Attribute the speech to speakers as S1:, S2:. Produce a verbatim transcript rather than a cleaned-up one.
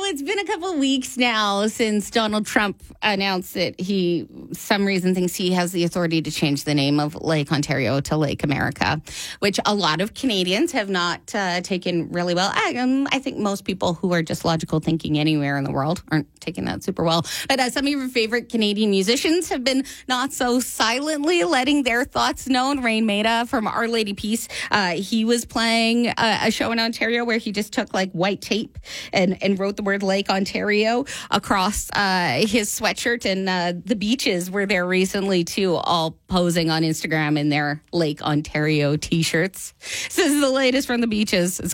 S1: it's been a couple of weeks now since Donald Trump announced that he, some reason, thinks he has the authority to change the name of Lake Ontario to Lake America, which a lot of Canadians have not uh, taken really well. I, um, I think most people who are just logical thinking anywhere in the world aren't taking that super well. But uh, some of your favorite Canadian musicians have been not so silently letting their thoughts known. Rain Maida from Our Lady Peace, uh, he was playing a, a show in Ontario where he just took like white tape and, and wrote the word Lake Ontario across uh, his sweatshirt. And uh, the Beaches were there recently too, all posing on Instagram in their Lake Ontario t-shirts. So this is the latest from the Beaches. It's